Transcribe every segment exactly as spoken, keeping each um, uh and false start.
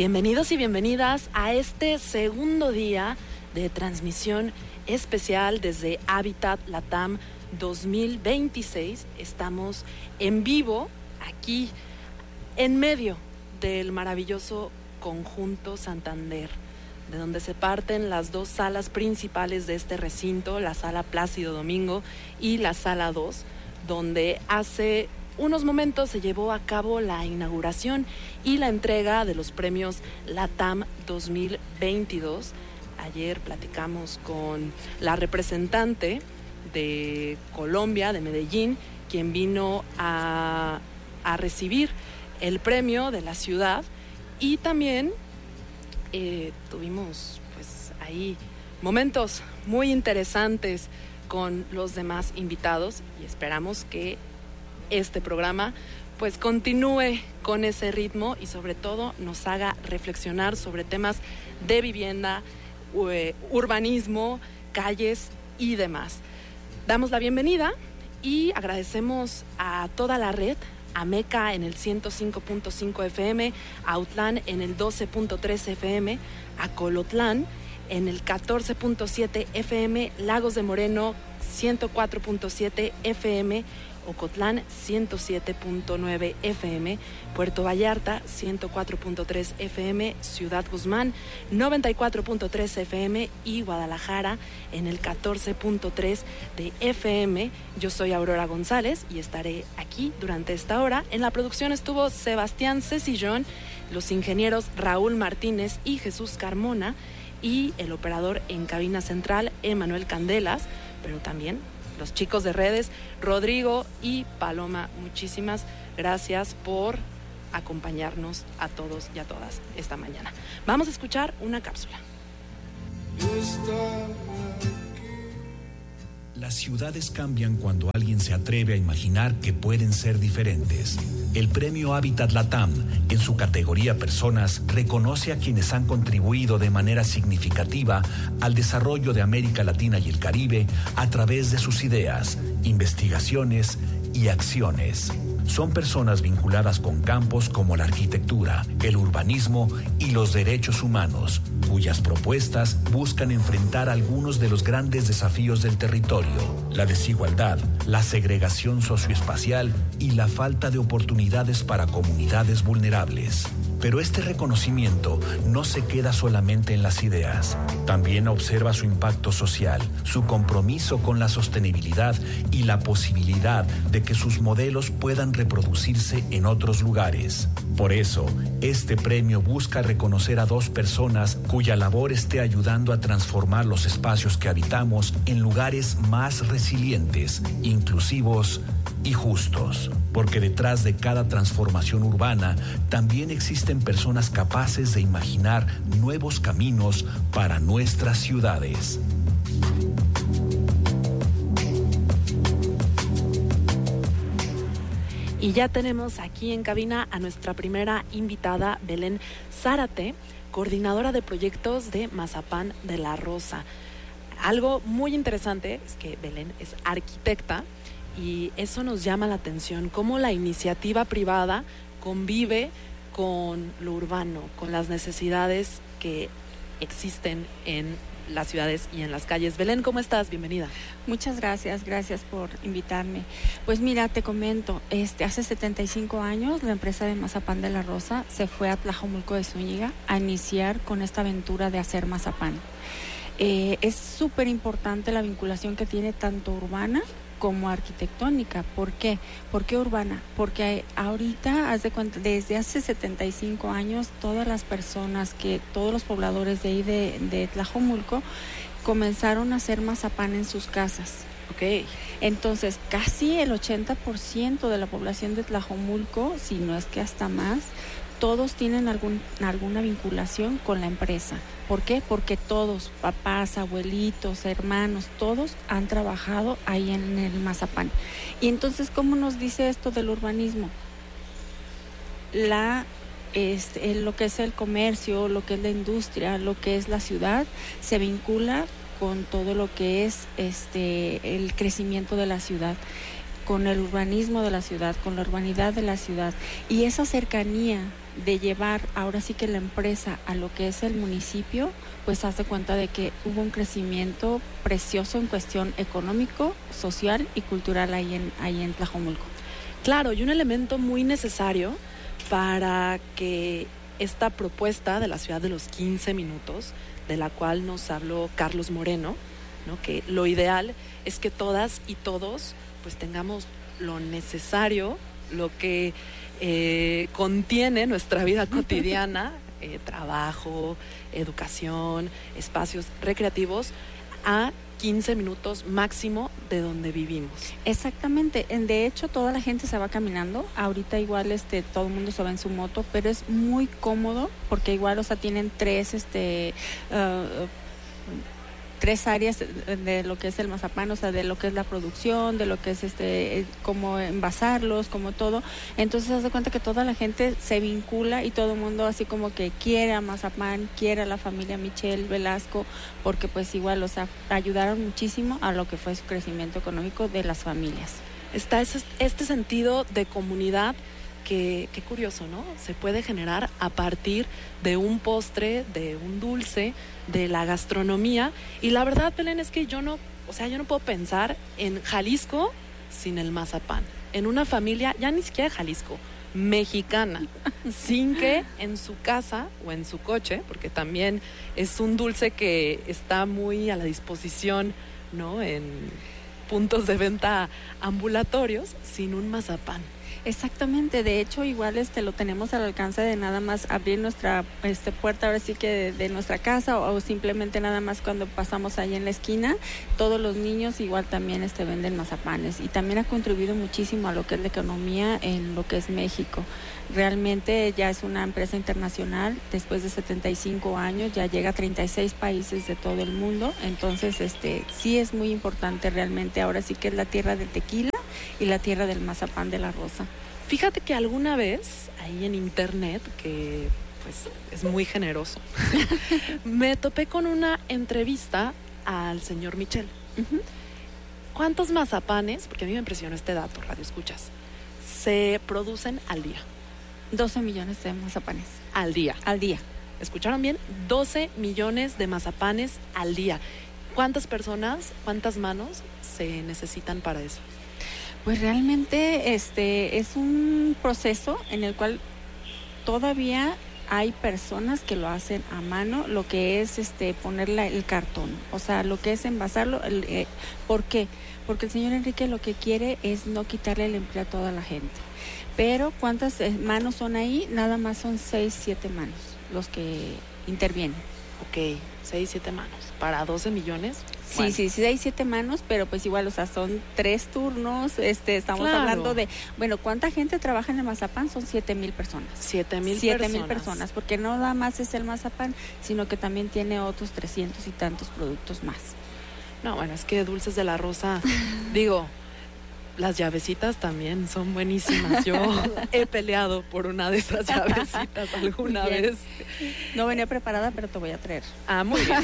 Bienvenidos y bienvenidas a este segundo día de transmisión especial desde Habitat Latam dos mil veintiséis. Estamos en vivo aquí en medio del maravilloso Conjunto Santander, de donde se parten las dos salas principales de este recinto, la sala Plácido Domingo y la sala dos, donde hace unos momentos se llevó a cabo la inauguración y la entrega de los premios Latam dos mil veintidós. Ayer platicamos con la representante de Colombia, de Medellín, quien vino a, a recibir el premio de la ciudad, y también eh, tuvimos pues ahí momentos muy interesantes con los demás invitados, y esperamos que este programa pues continúe con ese ritmo y sobre todo nos haga reflexionar sobre temas de vivienda, urbanismo, calles y demás. Damos la bienvenida y agradecemos a toda la red, a Meca en el ciento cinco punto cinco F M, a Autlán en el doce punto tres F M, a Colotlán en el catorce punto siete F M, Lagos de Moreno ciento cuatro punto siete F M, Ocotlán ciento siete punto nueve F M, Puerto Vallarta ciento cuatro punto tres F M, Ciudad Guzmán noventa y cuatro punto tres F M y Guadalajara en el catorce punto tres de F M. Yo soy Aurora González y estaré aquí durante esta hora. En la producción estuvo Sebastián Cecillón, los ingenieros Raúl Martínez y Jesús Carmona, y el operador en cabina central Emanuel Candelas, pero también los chicos de redes, Rodrigo y Paloma. Muchísimas gracias por acompañarnos a todos y a todas esta mañana. Vamos a escuchar una cápsula. Las ciudades cambian cuando alguien se atreve a imaginar que pueden ser diferentes. El premio Habitat Latam, en su categoría Personas, reconoce a quienes han contribuido de manera significativa al desarrollo de América Latina y el Caribe a través de sus ideas, investigaciones y acciones. Son personas vinculadas con campos como la arquitectura, el urbanismo y los derechos humanos, cuyas propuestas buscan enfrentar algunos de los grandes desafíos del territorio: la desigualdad, la segregación socioespacial y la falta de oportunidades para comunidades vulnerables. Pero este reconocimiento no se queda solamente en las ideas. También observa su impacto social, su compromiso con la sostenibilidad y la posibilidad de que sus modelos puedan reproducirse en otros lugares. Por eso, este premio busca reconocer a dos personas cuya labor esté ayudando a transformar los espacios que habitamos en lugares más resilientes, inclusivos y justos. Porque detrás de cada transformación urbana también existen personas capaces de imaginar nuevos caminos para nuestras ciudades. Y ya tenemos aquí en cabina a nuestra primera invitada, Belén Zárate, coordinadora de proyectos de Mazapán de la Rosa. Algo muy interesante es que Belén es arquitecta, y eso nos llama la atención, cómo la iniciativa privada convive con lo urbano, con las necesidades que existen en las ciudades y en las calles. Belén, ¿cómo estás? Bienvenida. Muchas gracias, gracias por invitarme. Pues mira, te comento, este, hace setenta y cinco años la empresa de Mazapán de la Rosa se fue a Tlajomulco de Zúñiga a iniciar con esta aventura de hacer mazapán. Eh, es súper importante la vinculación que tiene tanto urbana como arquitectónica. ¿Por qué? ¿Por qué urbana? Porque ahorita, haz de cuenta, desde hace setenta y cinco años, todas las personas, que todos los pobladores de ahí de, de Tlajomulco, comenzaron a hacer mazapán en sus casas. Ok. Entonces, casi el ochenta por ciento de la población de Tlajomulco, si no es que hasta más, todos tienen algún, alguna vinculación con la empresa. ¿Por qué? Porque todos, papás, abuelitos, hermanos, todos han trabajado ahí en el mazapán. Y entonces, ¿cómo nos dice esto del urbanismo? La, este, lo que es el comercio, lo que es la industria, lo que es la ciudad, se vincula con todo lo que es este, el crecimiento de la ciudad, con el urbanismo de la ciudad, con la urbanidad de la ciudad. Y esa cercanía de llevar ahora sí que la empresa a lo que es el municipio, pues hace cuenta de que hubo un crecimiento precioso en cuestión económico, social y cultural ahí en, ahí en Tlajomulco. Claro, y un elemento muy necesario para que esta propuesta de la ciudad de los quince minutos, de la cual nos habló Carlos Moreno, ¿no? Que lo ideal es que todas y todos pues tengamos lo necesario, lo que eh, contiene nuestra vida cotidiana, eh, trabajo, educación, espacios recreativos, a quince minutos máximo de donde vivimos. Exactamente, de hecho toda la gente se va caminando, ahorita igual este todo el mundo se va en su moto, pero es muy cómodo porque igual, o sea, tienen tres este uh, tres áreas de lo que es el mazapán, o sea, de lo que es la producción, de lo que es este cómo envasarlos, como todo. Entonces se hace cuenta que toda la gente se vincula y todo el mundo así como que quiere a mazapán, quiere a la familia Michel Velasco, porque pues igual, o sea, ayudaron muchísimo a lo que fue su crecimiento económico de las familias. Está ese, este sentido de comunidad que, qué curioso, ¿no? Se puede generar a partir de un postre, de un dulce, de la gastronomía. Y la verdad, Belén, es que yo no, o sea, yo no puedo pensar en Jalisco sin el mazapán. En una familia, ya ni siquiera de Jalisco, mexicana, sin que en su casa o en su coche, porque también es un dulce que está muy a la disposición, ¿no? En puntos de venta ambulatorios, sin un mazapán. Exactamente, de hecho igual este lo tenemos al alcance de nada más abrir nuestra este puerta ahora sí que de, de nuestra casa o, o simplemente nada más cuando pasamos ahí en la esquina, todos los niños igual también este venden mazapanes y también ha contribuido muchísimo a lo que es la economía en lo que es México. Realmente ya es una empresa internacional, después de setenta y cinco años ya llega a treinta y seis países de todo el mundo, entonces este sí es muy importante realmente, ahora sí que es la tierra del tequila y la tierra del mazapán de la Rosa. Fíjate que alguna vez, ahí en internet, que pues es muy generoso, me topé con una entrevista al señor Michel. Uh-huh. ¿Cuántos mazapanes, porque a mí me impresionó este dato, radio escuchas, se producen al día? doce millones de mazapanes. Al día. Al día. ¿Escucharon bien? doce millones de mazapanes al día. ¿Cuántas personas, cuántas manos se necesitan para eso? Pues realmente este es un proceso en el cual todavía hay personas que lo hacen a mano, lo que es este ponerle el cartón, o sea, lo que es envasarlo. El, eh, ¿Por qué? Porque el señor Enrique lo que quiere es no quitarle el empleo a toda la gente. Pero ¿cuántas manos son ahí? Nada más son seis, siete manos los que intervienen. Ok, seis, siete manos. ¿Para doce millones? Sí, bueno. sí, sí, hay siete manos, pero pues igual, o sea, son tres turnos, este, estamos claro. hablando de, bueno, ¿cuánta gente trabaja en el mazapán? Son siete mil personas. Siete mil siete personas. mil personas, porque no nada más es el mazapán, sino que también tiene otros trescientos y tantos productos más. No, bueno, es que Dulces de la Rosa, digo, las llavecitas también son buenísimas. Yo he peleado por una de esas llavecitas alguna bien. vez. No venía preparada, pero te voy a traer. Ah, muy bien.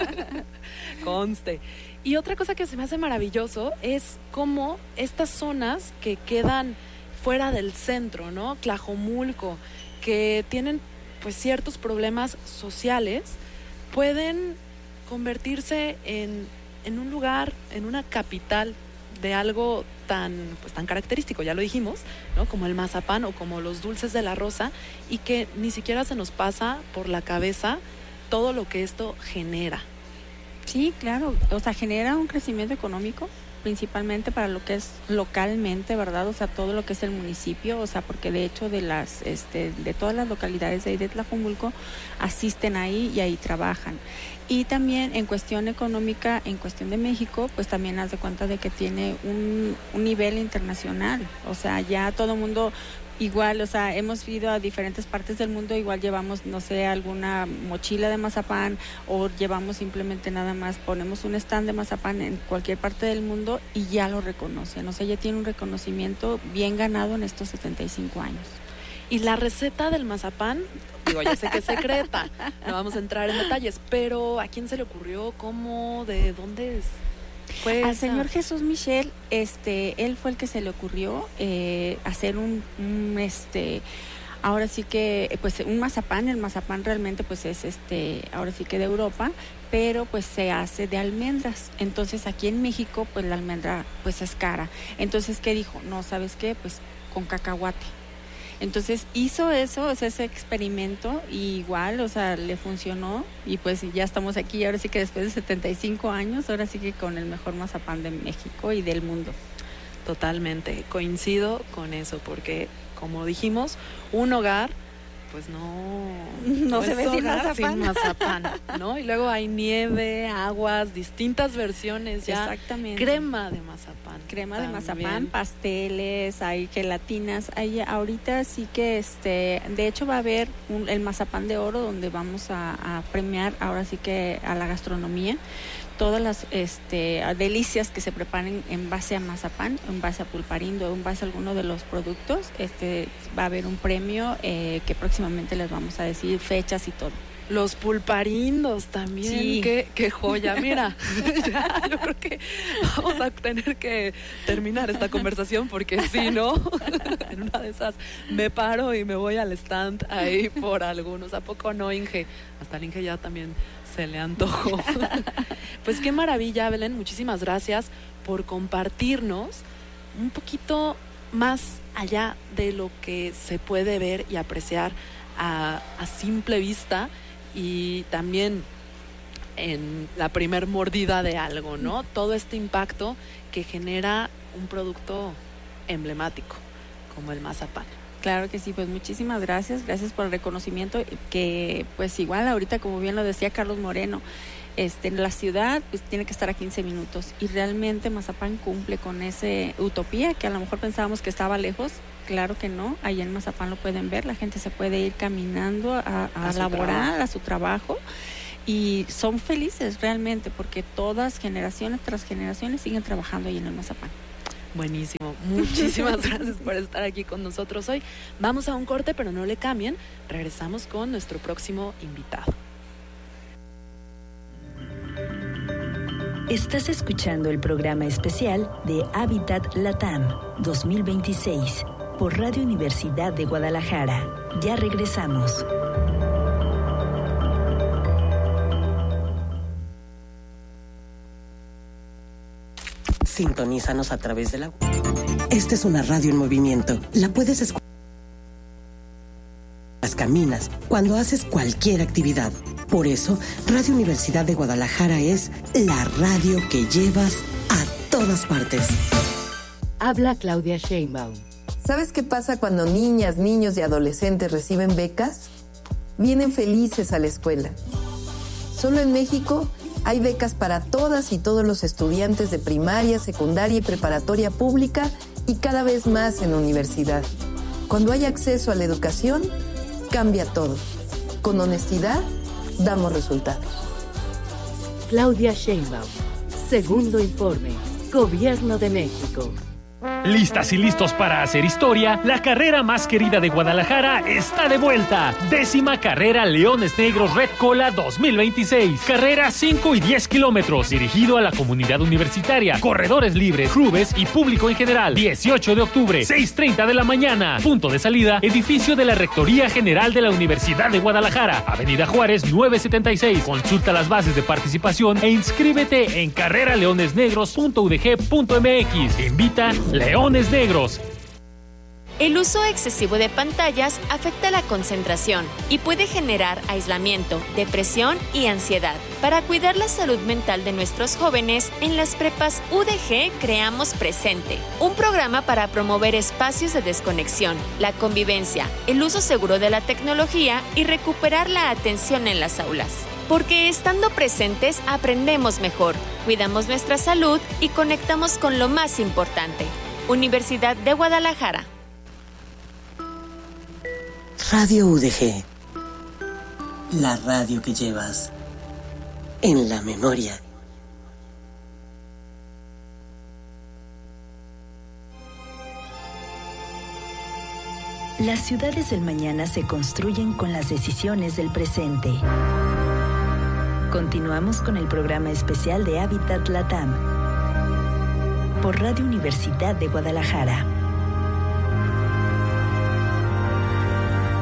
Conste. Y otra cosa que se me hace maravilloso es cómo estas zonas que quedan fuera del centro, ¿no? Tlajomulco, que tienen pues ciertos problemas sociales, pueden convertirse en, en un lugar, en una capital de algo tan pues tan característico, ya lo dijimos, ¿no? Como el mazapán o como los Dulces de la Rosa, y que ni siquiera se nos pasa por la cabeza todo lo que esto genera. Sí, claro, o sea, genera un crecimiento económico, principalmente para lo que es localmente, ¿verdad? O sea, todo lo que es el municipio, o sea, porque de hecho de las, este, de todas las localidades de ahí de Tlajomulco asisten ahí y ahí trabajan. Y también en cuestión económica, en cuestión de México, pues también haz de cuenta de que tiene un, un nivel internacional, o sea, ya todo el mundo igual, o sea, hemos ido a diferentes partes del mundo, igual llevamos, no sé, alguna mochila de mazapán o llevamos simplemente nada más, ponemos un stand de mazapán en cualquier parte del mundo y ya lo reconocen, o sea, ya tiene un reconocimiento bien ganado en estos setenta y cinco años. Y la receta del mazapán, digo, ya sé que es secreta, no vamos a entrar en detalles, pero ¿a quién se le ocurrió? ¿Cómo? ¿De dónde es? Pues, al señor Jesús Michel, este, él fue el que se le ocurrió eh, hacer un, un este ahora sí que, pues un mazapán, el mazapán realmente pues es este, ahora sí que de Europa, pero pues se hace de almendras. Entonces aquí en México pues la almendra pues es cara. Entonces, ¿qué dijo? No, ¿sabes qué? Pues con cacahuate. Entonces hizo eso, o sea, ese experimento, y igual, o sea, le funcionó, y pues ya estamos aquí, ahora sí que después de setenta y cinco años, ahora sí que con el mejor mazapán de México y del mundo. Totalmente, coincido con eso, porque como dijimos, un hogar pues no, no, no se ve sin mazapán. sin mazapán, ¿no? Y luego hay nieve, aguas, distintas versiones ya. Exactamente. Crema de mazapán. Crema también. de mazapán, pasteles, hay gelatinas, hay ahorita sí que este, de hecho va a haber un, el mazapán de oro, donde vamos a, a premiar ahora sí que a la gastronomía todas las este, delicias que se preparen en base a mazapán, en base a pulparindo, en base a alguno de los productos. Este, va a haber un premio eh, que próximamente les vamos a decir fechas y todo. Los pulparindos también, sí. qué, qué joya. Mira, ya, yo creo que vamos a tener que terminar esta conversación, porque si no, en una de esas me paro y me voy al stand ahí por algunos. ¿A poco no, Inge? Hasta el Inge ya también se le antojó. Pues qué maravilla, Belén, muchísimas gracias por compartirnos un poquito más allá de lo que se puede ver y apreciar a, a simple vista, y también en la primer mordida de algo, ¿no? Todo este impacto que genera un producto emblemático como el mazapán. Claro que sí, pues muchísimas gracias, gracias por el reconocimiento, que pues igual ahorita, como bien lo decía Carlos Moreno, este, en la ciudad pues tiene que estar a quince minutos, y realmente Mazapán cumple con esa utopía que a lo mejor pensábamos que estaba lejos. Claro que no, allá en Mazapán lo pueden ver, la gente se puede ir caminando a, a, a laborar, a su trabajo, y son felices realmente, porque todas, generaciones tras generaciones, siguen trabajando ahí en el Mazapán. Buenísimo, muchísimas gracias por estar aquí con nosotros hoy. Vamos a un corte, pero no le cambien, regresamos con nuestro próximo invitado. Estás escuchando el programa especial de Habitat Latam dos mil veintiséis por Radio Universidad de Guadalajara. Ya regresamos. Sintonízanos a través de la... Esta es una radio en movimiento. La puedes escuchar. Las caminas, cuando haces cualquier actividad. Por eso, Radio Universidad de Guadalajara es la radio que llevas a todas partes. Habla Claudia Sheinbaum. ¿Sabes qué pasa cuando niñas, niños y adolescentes reciben becas? Vienen felices a la escuela. Solo en México hay becas para todas y todos los estudiantes de primaria, secundaria y preparatoria pública, y cada vez más en universidad. Cuando hay acceso a la educación, cambia todo. Con honestidad, damos resultados. Claudia Sheinbaum. Segundo informe. Gobierno de México. Listas y listos para hacer historia, la carrera más querida de Guadalajara está de vuelta. Décima carrera Leones Negros Red Cola dos mil veintiséis. Carrera cinco y diez kilómetros, dirigido a la comunidad universitaria, corredores libres, clubes y público en general. dieciocho de octubre, seis treinta de la mañana. Punto de salida, edificio de la Rectoría General de la Universidad de Guadalajara, Avenida Juárez novecientos setenta y seis. Consulta las bases de participación e inscríbete en carrera leones negros punto u d g punto m x. Invita Leones Negros. El uso excesivo de pantallas afecta la concentración y puede generar aislamiento, depresión y ansiedad. Para cuidar la salud mental de nuestros jóvenes, en las prepas U D G creamos Presente, un programa para promover espacios de desconexión, la convivencia, el uso seguro de la tecnología y recuperar la atención en las aulas. Porque estando presentes aprendemos mejor, cuidamos nuestra salud y conectamos con lo más importante. Universidad de Guadalajara. Radio U D G. La radio que llevas en la memoria. Las ciudades del mañana se construyen con las decisiones del presente. Continuamos con el programa especial de Habitat Latam por Radio Universidad de Guadalajara.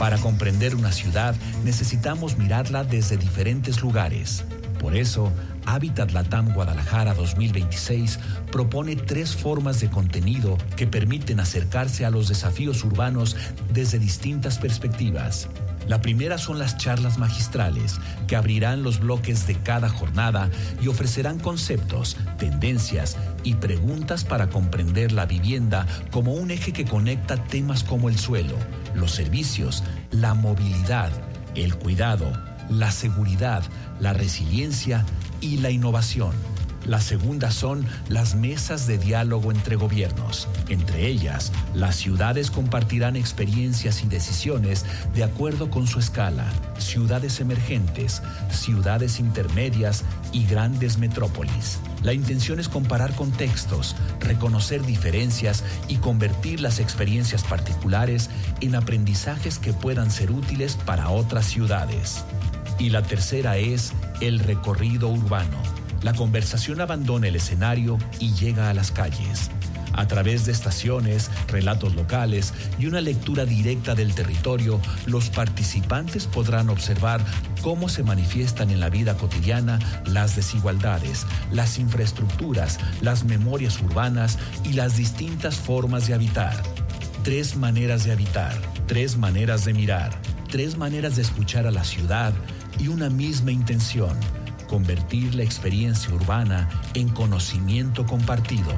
Para comprender una ciudad necesitamos mirarla desde diferentes lugares. Por eso, Hábitat Latam Guadalajara dos mil veintiséis propone tres formas de contenido que permiten acercarse a los desafíos urbanos desde distintas perspectivas. La primera son las charlas magistrales, que abrirán los bloques de cada jornada y ofrecerán conceptos, tendencias y preguntas para comprender la vivienda como un eje que conecta temas como el suelo, los servicios, la movilidad, el cuidado, la seguridad, la resiliencia y la innovación. La segunda son las mesas de diálogo entre gobiernos. Entre ellas, las ciudades compartirán experiencias y decisiones de acuerdo con su escala. Ciudades emergentes, ciudades intermedias y grandes metrópolis. La intención es comparar contextos, reconocer diferencias y convertir las experiencias particulares en aprendizajes que puedan ser útiles para otras ciudades. Y la tercera es el recorrido urbano. La conversación abandona el escenario y llega a las calles. A través de estaciones, relatos locales y una lectura directa del territorio, los participantes podrán observar cómo se manifiestan en la vida cotidiana las desigualdades, las infraestructuras, las memorias urbanas y las distintas formas de habitar. Tres maneras de habitar, tres maneras de mirar, tres maneras de escuchar a la ciudad y una misma intención: convertir la experiencia urbana en conocimiento compartido.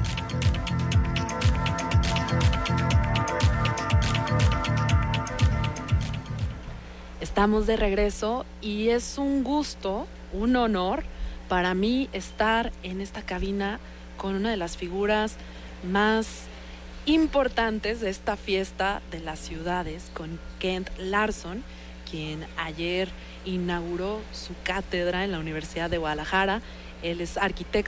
Estamos de regreso y es un gusto, un honor para mí estar en esta cabina con una de las figuras más importantes de esta fiesta de las ciudades, con Kent Larson, quien ayer inauguró su cátedra en la Universidad de Guadalajara. Él es arquitecto